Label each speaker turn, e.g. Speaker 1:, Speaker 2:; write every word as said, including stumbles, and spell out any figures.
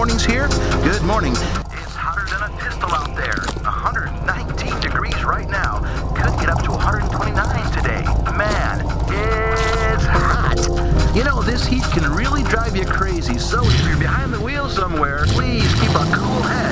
Speaker 1: mornings here? Good morning. It's hotter than a pistol out there. one hundred nineteen degrees right now. Could get up to one hundred twenty-nine today. Man, it's hot. You know, this heat can really drive you crazy, so if you're behind the wheel somewhere, please keep a cool head.